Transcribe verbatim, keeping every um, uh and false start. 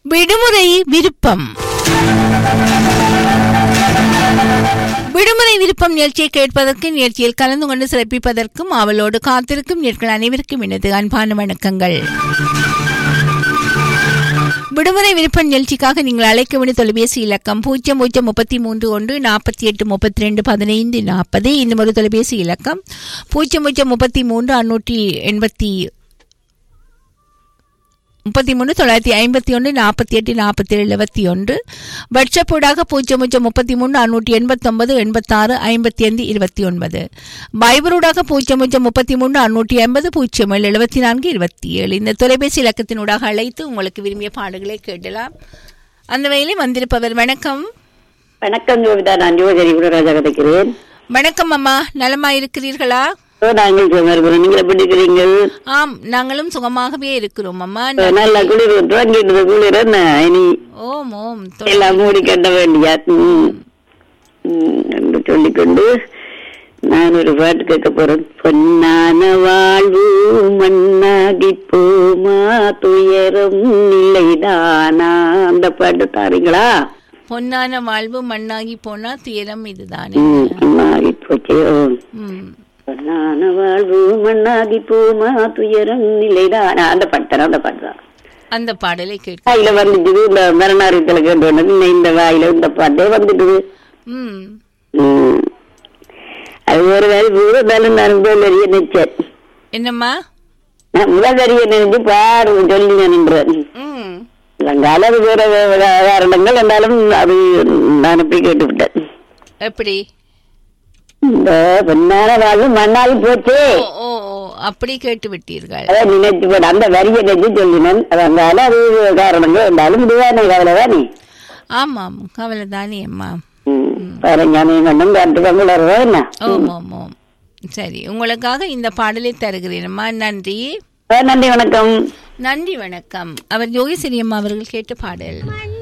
விடுமுறை விருப்பம். விடுமுறை விருப்பம் நிகழ்ச்சியை கேட்பதற்கு, நிகழ்ச்சியில் கலந்து கொண்டு சிறப்பிப்பதற்கும் அவளோடு காத்திருக்கும் நேர்கள் அனைவருக்கும் எனது அன்பான வணக்கங்கள். விடுமுறை விருப்ப நிகழ்ச்சிக்காக நீங்கள் அழைக்க வேண்டிய தொலைபேசி இலக்கம் பூஜ்ஜியம் பூஜ்ஜியம் முப்பத்தி மூன்று ஒன்று நாற்பத்தி எட்டு முப்பத்தி ரெண்டு பதினைந்து நாற்பது. இன்னும் ஒரு தொலைபேசி இலக்கம் பூஜ்ஜியம் பூஜ்ஜியம் முப்பத்தி மூன்று அறுநூற்றி எண்பத்தி முப்பத்தி மூணு தொள்ளாயிரத்தி ஐம்பத்தி ஒன்று நாற்பத்தி எட்டு நாற்பத்தி ஏழு எழுபத்தி ஒன்று. வாட்ஸ்அப் ஊடாக பூஜ்ஜியம் பூஜ்ஜியம் முப்பத்தி மூணு அறுநூற்றி எண்பத்தி ஒன்பது எண்பத்தாறு ஐம்பத்தி ஐந்து இருபத்தி ஒன்பது. பைபரூடாக பூஜ்ஜியம் பூஜ்ஜியம் முப்பத்தி மூணு அறுநூற்றி ஐம்பது பூஜ்ஜியம் ஏழு எழுபத்தி நான்கு இருபத்தி ஏழு. இந்த தொலைபேசி இலக்கத்தினூடாக அழைத்து உங்களுக்கு விரும்பிய பாடல்களை கேட்கலாம். அந்த வகையில் வந்திருப்பவர் வணக்கம். வணக்கம் ஜோவிதா, நான் ஜோதிரி குணராஜா கதைக்கிறேன். வணக்கம் அம்மா, நலமா இருக்கிறீர்களா? நாங்கள் சுகமாக, நீங்கள் எப்படி இருக்கிறீங்க? ஆம், நாங்களும் சுகமாகவே இருக்கிறோம் அம்மா. நல்ல குளிர் துவங்கிட்டு குளிர் என்ன இனி ஓம் ஓம் எல்லாம் மூடி கட்ட வேண்டியா என்று சொல்லிக்கொண்டு நான் ஒரு பாட்டு கேட்க போறேன். பொன்னான வாழ்வு மண்ணாகி போமா துயரம் நிலைதானா, அந்த பாட்டு தாரீங்களா? பொன்னான வாழ்வு மண்ணாகி போனா துயரம் இதுதானே. மண்ணாகி போச்சே. பொன்னான வாழ்வு மண்ணாகி போமா துயரம் நிலைதான், அந்த பாட்டு அந்த பாட்டு தான். அந்த பாடலை கேட்க வாயில வந்துட்டு இந்த மரணாரியத்துல கேட்டு இந்த வாயில இந்த பாட்டே வந்துட்டுது. அது ஒரு வேலை பூரதாலும் நான் முதல் நினைச்சேன். என்னம்மா? நான் முதல் வரிய நினைச்சு பாடு சொல்லி நின்றேன். இல்லங்கால அது வேற காரணங்கள் இருந்தாலும் அது நான் அப்படி கேட்டு விட்டேன். எப்படி? இந்த பொன்னான வாழ்வு மண்ணாகி போச்சே, அப்படி கேட்டு விட்டீர்கள். அதான் நினைச்சு போட அந்த வரிய நினைச்சு சொல்லினேன். அதனால அது காரணங்கள் இருந்தாலும் இதுவான கவலை தானே. ஆமாம், கவலை தானே அம்மா. ஓம் ஓம் ஓம். சரி, உங்களுக்காக இந்த பாடலை தருகிறேன் அம்மா. நன்றி. நன்றி, வணக்கம். நன்றி, வணக்கம். அவர் யோகேஸ்வரி அம்மா அவர்கள் கேட்ட பாடல்.